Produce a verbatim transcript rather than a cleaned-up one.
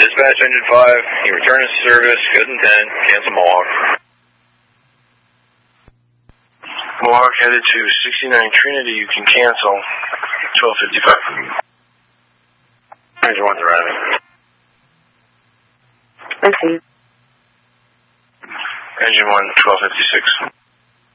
Dispatch Engine five, you return to service, good intent, cancel Mohawk. Mohawk headed to sixty-nine Trinity, you can cancel, twelve fifty-five. Engine one's arriving. I see. Engine one, twelve fifty-six.